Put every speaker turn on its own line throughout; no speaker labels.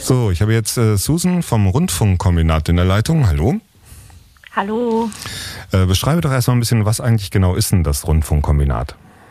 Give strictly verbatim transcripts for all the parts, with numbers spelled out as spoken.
So, ich habe jetzt äh, Susan vom Rundfunkkombinat in der Leitung. Hallo.
Hallo.
Äh, beschreibe doch erstmal ein bisschen, was eigentlich genau ist denn das Rundfunkkombinat?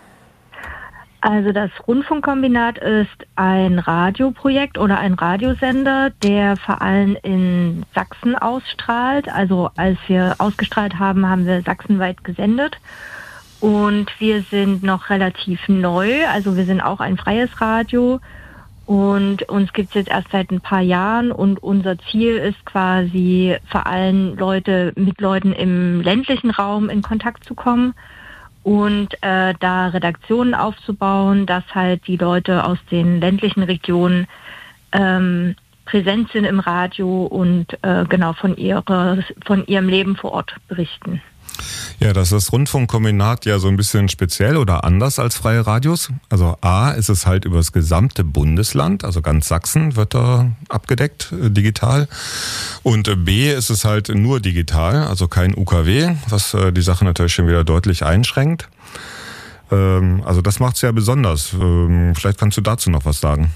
Also das Rundfunkkombinat ist ein Radioprojekt oder ein Radiosender, der vor allem in Sachsen ausstrahlt. Also als wir ausgestrahlt haben, haben wir sachsenweit gesendet. Und wir sind noch relativ neu, also wir sind auch ein freies Radio. Und uns gibt es jetzt erst seit ein paar Jahren und unser Ziel ist quasi vor allem Leute mit Leuten im ländlichen Raum in Kontakt zu kommen und äh, da Redaktionen aufzubauen, dass halt die Leute aus den ländlichen Regionen ähm, präsent sind im Radio und äh, genau von ihrer, von ihrem Leben vor Ort berichten.
Ja, das ist das Rundfunkkombinat ja so ein bisschen speziell oder anders als freie Radios. Also A, ist es halt über das gesamte Bundesland, also ganz Sachsen wird da abgedeckt, äh, digital. Und äh, B, ist es halt nur digital, also kein U K W, was äh, die Sache natürlich schon wieder deutlich einschränkt. Ähm, also das macht es ja besonders. Ähm, vielleicht kannst du dazu noch was sagen.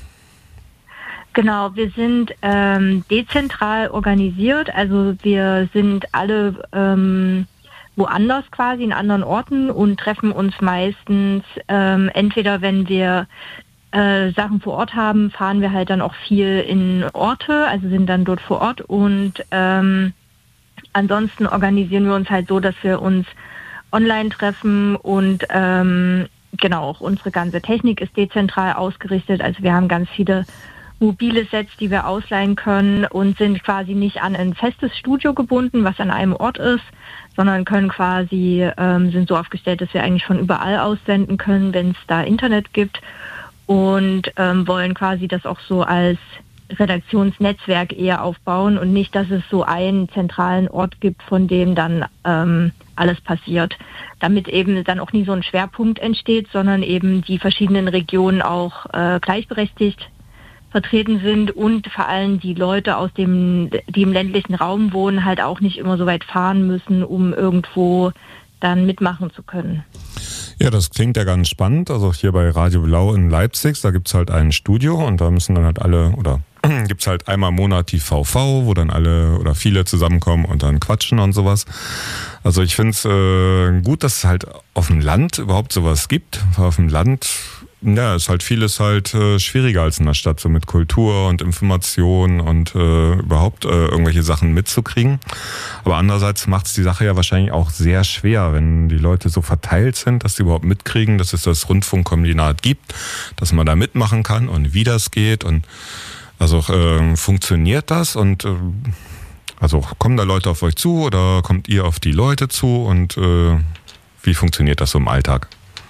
Genau, wir sind ähm, dezentral organisiert, also wir sind alle ähm, woanders quasi, in anderen Orten und treffen uns meistens, ähm, entweder wenn wir äh, Sachen vor Ort haben, fahren wir halt dann auch viel in Orte, also sind dann dort vor Ort und ähm, ansonsten organisieren wir uns halt so, dass wir uns online treffen und ähm, genau, auch unsere ganze Technik ist dezentral ausgerichtet, also wir haben ganz viele mobile Sets, die wir ausleihen können und sind quasi nicht an ein festes Studio gebunden, was an einem Ort ist, sondern können quasi, ähm, sind so aufgestellt, dass wir eigentlich von überall aus senden können, wenn es da Internet gibt und ähm, wollen quasi das auch so als Redaktionsnetzwerk eher aufbauen und nicht, dass es so einen zentralen Ort gibt, von dem dann ähm, alles passiert, damit eben dann auch nie so ein Schwerpunkt entsteht, sondern eben die verschiedenen Regionen auch äh, gleichberechtigt vertreten sind und vor allem die Leute aus dem, die im ländlichen Raum wohnen, halt auch nicht immer so weit fahren müssen, um irgendwo dann mitmachen zu können.
Ja, das klingt ja ganz spannend. Also hier bei Radio Blau in Leipzig, da gibt's halt ein Studio und da müssen dann halt alle, oder gibt's halt einmal im Monat die V V, wo dann alle oder viele zusammenkommen und dann quatschen und sowas. Also ich finde es äh, gut, dass es halt auf dem Land überhaupt sowas gibt. Auf dem Land ja, ist halt vieles halt äh, schwieriger als in der Stadt, so mit Kultur und Information und äh, überhaupt äh, irgendwelche Sachen mitzukriegen. Aber andererseits macht es die Sache ja wahrscheinlich auch sehr schwer, wenn die Leute so verteilt sind, dass sie überhaupt mitkriegen, dass es das Rundfunkkombinat gibt, dass man da mitmachen kann und wie das geht. Und also äh, funktioniert das und äh, also kommen da Leute auf euch zu oder kommt ihr auf die Leute zu und äh, wie funktioniert das so im Alltag?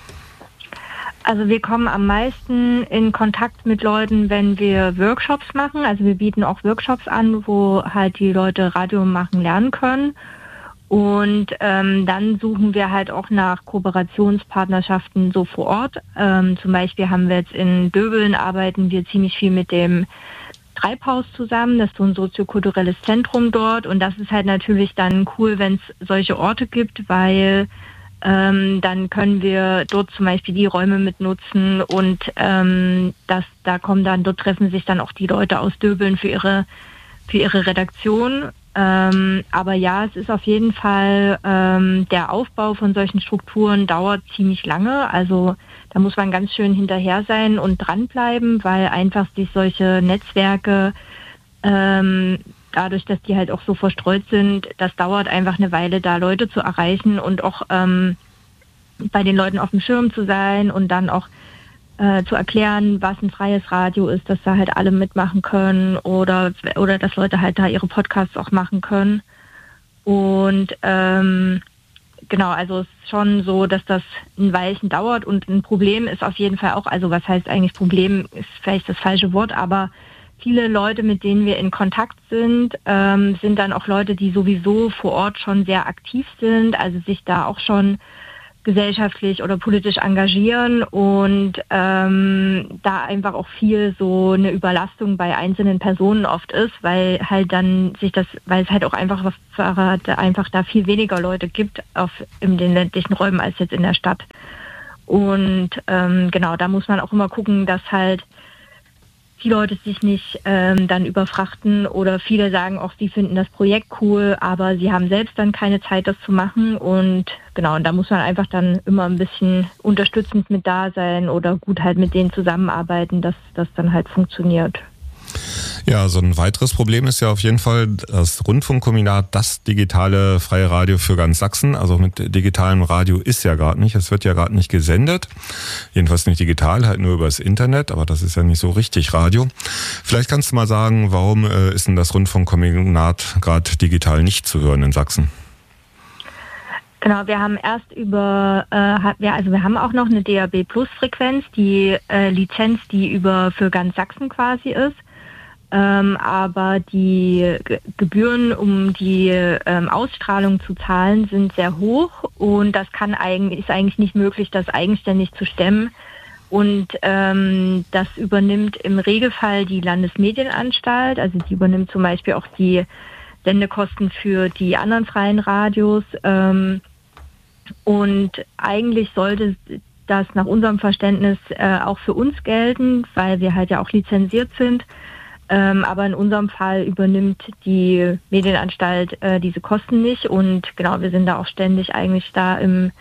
Also wir kommen am meisten in Kontakt mit Leuten, wenn wir Workshops machen. Also wir bieten auch Workshops an, wo halt die Leute Radio machen lernen können. Und ähm, dann suchen wir halt auch nach Kooperationspartnerschaften so vor Ort. Ähm, zum Beispiel haben wir jetzt in Döbeln arbeiten wir ziemlich viel mit dem Treibhaus zusammen. Das ist so ein soziokulturelles Zentrum dort. Und das ist halt natürlich dann cool, wenn es solche Orte gibt, weil Ähm, dann können wir dort zum Beispiel die Räume mitnutzen und ähm, das, da kommen dann, dort treffen sich dann auch die Leute aus Döbeln für ihre, für ihre Redaktion. Ähm, aber ja, es ist auf jeden Fall, ähm, der Aufbau von solchen Strukturen dauert ziemlich lange. Also da muss man ganz schön hinterher sein und dranbleiben, weil einfach sich solche Netzwerke ähm, dadurch, dass die halt auch so verstreut sind, das dauert einfach eine Weile, da Leute zu erreichen und auch ähm, bei den Leuten auf dem Schirm zu sein und dann auch äh, zu erklären, was ein freies Radio ist, dass da halt alle mitmachen können oder, oder dass Leute halt da ihre Podcasts auch machen können. Und ähm, genau, also es ist schon so, dass das ein Weilchen dauert und ein Problem ist auf jeden Fall auch, also was heißt eigentlich Problem, ist vielleicht das falsche Wort, aber viele Leute, mit denen wir in Kontakt sind, ähm, sind dann auch Leute, die sowieso vor Ort schon sehr aktiv sind, also sich da auch schon gesellschaftlich oder politisch engagieren und ähm, da einfach auch viel so eine Überlastung bei einzelnen Personen oft ist, weil halt dann sich das, weil es halt auch einfach einfach da viel weniger Leute gibt auf in den ländlichen Räumen als jetzt in der Stadt. Und ähm, genau, da muss man auch immer gucken, dass halt die Leute sich nicht ähm, dann überfrachten oder viele sagen auch, sie finden das Projekt cool, aber sie haben selbst dann keine Zeit, das zu machen und genau, und da muss man einfach dann immer ein bisschen unterstützend mit da sein oder gut halt mit denen zusammenarbeiten, dass das dann halt funktioniert.
Ja, so ein weiteres Problem ist ja auf jeden Fall das Rundfunkkombinat, das digitale freie Radio für ganz Sachsen. Also mit digitalem Radio ist ja gerade nicht. Es wird ja gerade nicht gesendet. Jedenfalls nicht digital, halt nur übers Internet. Aber das ist ja nicht so richtig Radio. Vielleicht kannst du mal sagen, warum äh, ist denn das Rundfunkkombinat gerade digital nicht zu hören in Sachsen?
Genau, wir haben erst über, äh, ja, also wir haben auch noch eine D A B Plus Frequenz, die äh, Lizenz, die über für ganz Sachsen quasi ist. Ähm, aber die Ge- Gebühren, um die ähm, Ausstrahlung zu zahlen, sind sehr hoch und das kann eigentlich, ist eigentlich nicht möglich, das eigenständig zu stemmen. Und ähm, das übernimmt im Regelfall die Landesmedienanstalt, also die übernimmt zum Beispiel auch die Sendekosten für die anderen freien Radios. Ähm, und eigentlich sollte das nach unserem Verständnis äh, auch für uns gelten, weil wir halt ja auch lizenziert sind. Ähm, aber in unserem Fall übernimmt die Medienanstalt äh, diese Kosten nicht und genau, wir sind da auch ständig eigentlich da im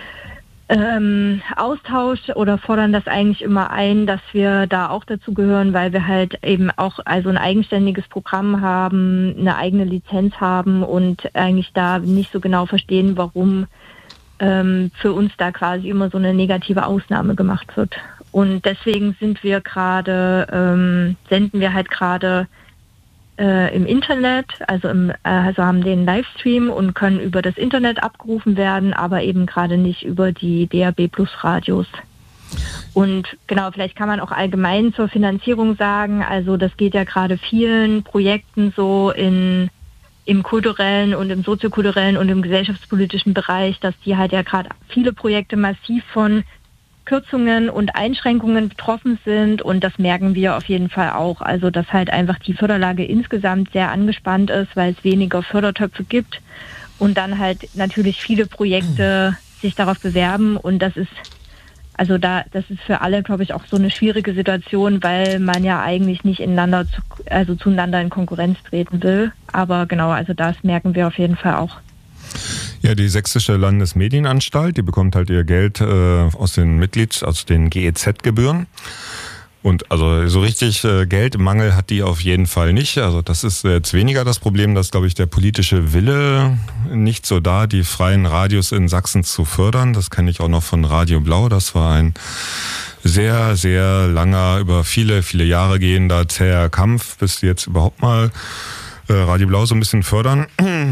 ähm, Austausch oder fordern das eigentlich immer ein, dass wir da auch dazu gehören, weil wir halt eben auch also ein eigenständiges Programm haben, eine eigene Lizenz haben und eigentlich da nicht so genau verstehen, warum ähm, für uns da quasi immer so eine negative Ausnahme gemacht wird. Und deswegen sind wir gerade, ähm, senden wir halt gerade äh, im Internet, also, im, äh, also haben den Livestream und können über das Internet abgerufen werden, aber eben gerade nicht über die D A B Plus Radios. Und genau, vielleicht kann man auch allgemein zur Finanzierung sagen, also das geht ja gerade vielen Projekten so in, im kulturellen und im soziokulturellen und im gesellschaftspolitischen Bereich, dass die halt ja gerade viele Projekte massiv von Kürzungen und Einschränkungen betroffen sind und das merken wir auf jeden Fall auch. Also dass halt einfach die Förderlage insgesamt sehr angespannt ist, weil es weniger Fördertöpfe gibt und dann halt natürlich viele Projekte sich darauf bewerben und das ist also da das ist für alle, glaube ich, auch so eine schwierige Situation, weil man ja eigentlich nicht ineinander zu, also zueinander in Konkurrenz treten will. Aber genau, also das merken wir auf jeden Fall auch.
Ja, die Sächsische Landesmedienanstalt, die bekommt halt ihr Geld äh, aus den Mitglieds-, aus den G E Z-Gebühren. Und also so richtig äh, Geldmangel hat die auf jeden Fall nicht. Also das ist jetzt weniger das Problem, dass, glaube ich, der politische Wille nicht so da, die freien Radios in Sachsen zu fördern. Das kenne ich auch noch von Radio Blau. Das war ein sehr, sehr langer, über viele, viele Jahre gehender zäher Kampf, bis die jetzt überhaupt mal äh, Radio Blau so ein bisschen fördern.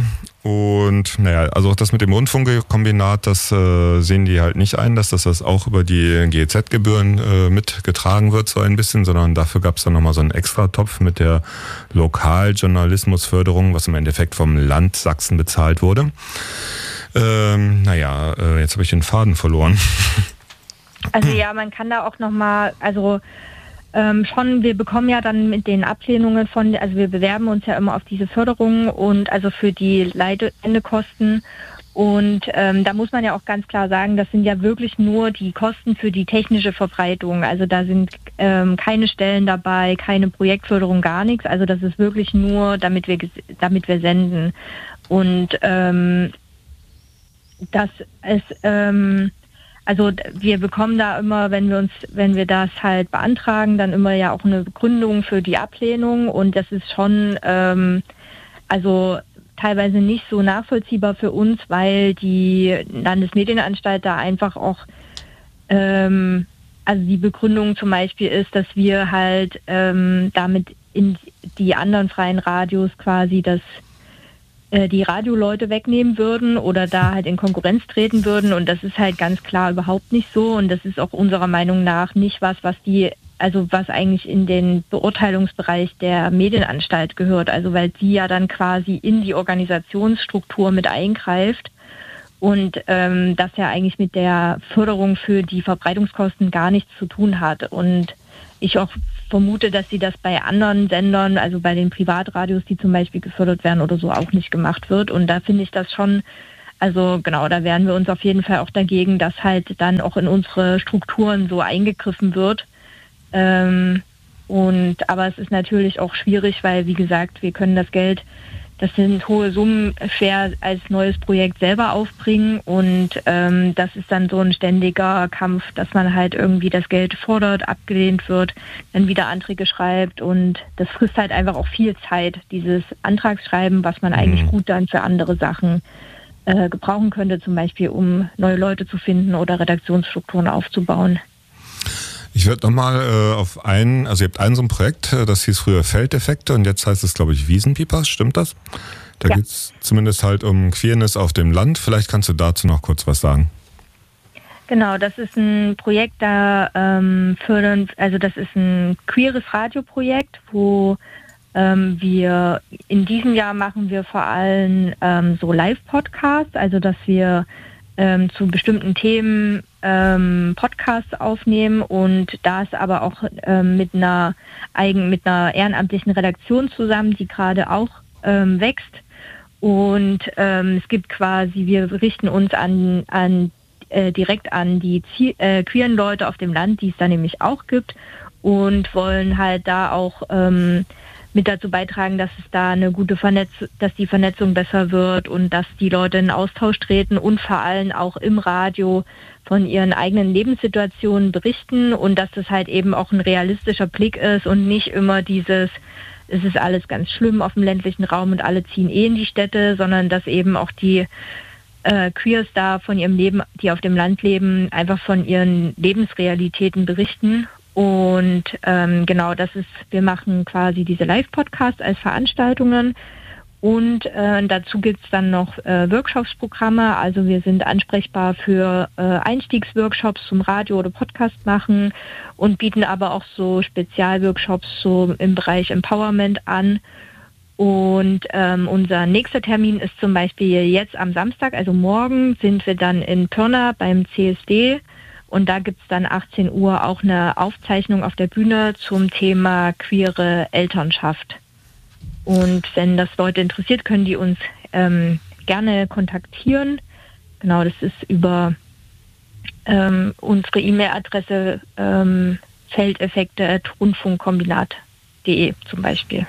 Und naja, also auch das mit dem Rundfunkkombinat, das äh, sehen die halt nicht ein, dass das, das auch über die G E Z-Gebühren äh, mitgetragen wird, so ein bisschen, sondern dafür gab es dann nochmal so einen Extratopf mit der Lokaljournalismusförderung, was im Endeffekt vom Land Sachsen bezahlt wurde. Ähm, naja, äh, jetzt habe ich den Faden verloren.
Also ja, man kann da auch nochmal, also Ähm, schon, wir bekommen ja dann mit den Ablehnungen von, also wir bewerben uns ja immer auf diese Förderung und also für die Sendekosten und ähm, da muss man ja auch ganz klar sagen, das sind ja wirklich nur die Kosten für die technische Verbreitung, also da sind ähm, keine Stellen dabei, keine Projektförderung, gar nichts, also das ist wirklich nur, damit wir, damit wir senden und ähm, das ist, ähm, Also wir bekommen da immer, wenn wir uns, wenn wir das halt beantragen, dann immer ja auch eine Begründung für die Ablehnung und das ist schon ähm, also teilweise nicht so nachvollziehbar für uns, weil die Landesmedienanstalt da einfach auch ähm, also die Begründung zum Beispiel ist, dass wir halt ähm, damit in die anderen freien Radios quasi das die Radioleute wegnehmen würden oder da halt in Konkurrenz treten würden und das ist halt ganz klar überhaupt nicht so und das ist auch unserer Meinung nach nicht was, was die, also was eigentlich in den Beurteilungsbereich der Medienanstalt gehört, also weil die ja dann quasi in die Organisationsstruktur mit eingreift und ähm, das ja eigentlich mit der Förderung für die Verbreitungskosten gar nichts zu tun hat und ich auch vermute, dass sie das bei anderen Sendern, also bei den Privatradios, die zum Beispiel gefördert werden oder so, auch nicht gemacht wird. Und da finde ich das schon, also genau, da wehren wir uns auf jeden Fall auch dagegen, dass halt dann auch in unsere Strukturen so eingegriffen wird. Ähm, Und aber es ist natürlich auch schwierig, weil, wie gesagt, wir können das Geld, das sind hohe Summen, schwer als neues Projekt selber aufbringen. Und ähm, das ist dann so ein ständiger Kampf, dass man halt irgendwie das Geld fordert, abgelehnt wird, dann wieder Anträge schreibt. Und das frisst halt einfach auch viel Zeit, dieses Antragsschreiben, was man eigentlich
Mhm.
gut dann für andere Sachen äh, gebrauchen könnte, zum Beispiel um neue Leute zu finden oder Redaktionsstrukturen aufzubauen.
Ich würde nochmal äh, auf ein, also ihr habt ein so ein Projekt, äh, das hieß früher Feldeffekte und jetzt heißt es, glaube ich, Wiesenpiepers, stimmt das? Da
Ja.
geht es zumindest halt um Queerness auf dem Land. Vielleicht kannst du dazu noch kurz was sagen.
Genau, das ist ein Projekt, da ähm, fördern, also das ist ein queeres Radioprojekt, wo ähm, wir in diesem Jahr machen wir vor allem ähm, so Live-Podcasts, also dass wir ähm, zu bestimmten Themen ähm, Podcasts aufnehmen und das aber auch ähm, mit einer eigen, mit einer ehrenamtlichen Redaktion zusammen, die gerade auch ähm, wächst. Und ähm, es gibt quasi, wir richten uns an, an äh, direkt an die Zie- äh, queeren Leute auf dem Land, die es da nämlich auch gibt, und wollen halt da auch ähm, mit dazu beitragen, dass es da eine gute Vernetzung, dass die Vernetzung besser wird und dass die Leute in Austausch treten und vor allem auch im Radio von ihren eigenen Lebenssituationen berichten und dass das halt eben auch ein realistischer Blick ist und nicht immer dieses, es ist alles ganz schlimm auf dem ländlichen Raum und alle ziehen eh in die Städte, sondern dass eben auch die äh, Queers da von ihrem Leben, die auf dem Land leben, einfach von ihren Lebensrealitäten berichten. Und ähm, genau, das ist, wir machen quasi diese Live-Podcasts als Veranstaltungen und äh, dazu gibt es dann noch äh, Workshops-Programme. Also wir sind ansprechbar für äh, Einstiegsworkshops zum Radio- oder Podcast machen und bieten aber auch so Spezialworkshops so im Bereich Empowerment an. Und ähm, unser nächster Termin ist zum Beispiel jetzt am Samstag, also morgen sind wir dann in Pirna beim C S D. Und da gibt es dann achtzehn Uhr auch eine Aufzeichnung auf der Bühne zum Thema queere Elternschaft. Und wenn das Leute interessiert, können die uns ähm, gerne kontaktieren. Genau, das ist über ähm, unsere E-Mail-Adresse ähm, feldeffekte at rundfunkkombinat punkt de zum Beispiel.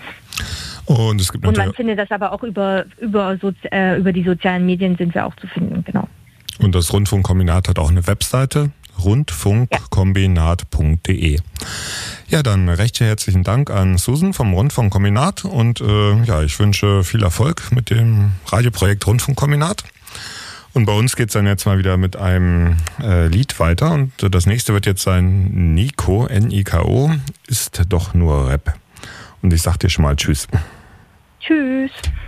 Und es gibt
Und man
natürlich,
findet das aber auch über, über, Sozi- äh, über die sozialen Medien sind wir auch zu finden, genau.
und das Rundfunkkombinat hat auch eine Webseite, rundfunkkombinat punkt de. Ja, dann recht herzlichen Dank an Susan vom Rundfunkkombinat und äh, ja, ich wünsche viel Erfolg mit dem Radioprojekt Rundfunkkombinat. Und bei uns geht es dann jetzt mal wieder mit einem äh, Lied weiter und äh, das nächste wird jetzt sein Nico, N I K O, ist doch nur Rap. Und ich sag dir schon mal Tschüss.
Tschüss.